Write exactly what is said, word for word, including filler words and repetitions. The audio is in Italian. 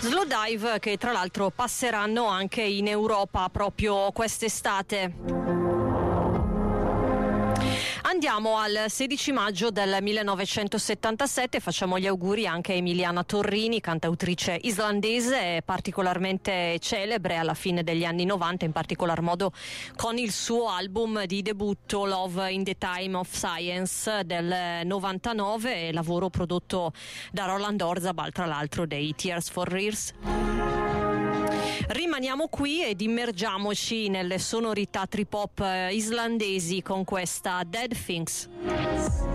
Slowdive che tra l'altro passeranno anche in Europa proprio quest'estate. Andiamo al sedici maggio del millenovecentosettantasette, facciamo gli auguri anche a Emiliana Torrini, cantautrice islandese particolarmente celebre alla fine degli anni novanta, in particolar modo con il suo album di debutto Love in the Time of Science del novantanove, lavoro prodotto da Roland Orzabal, tra l'altro dei Tears for Fears. Rimaniamo qui ed immergiamoci nelle sonorità trip hop islandesi con questa Dead Things.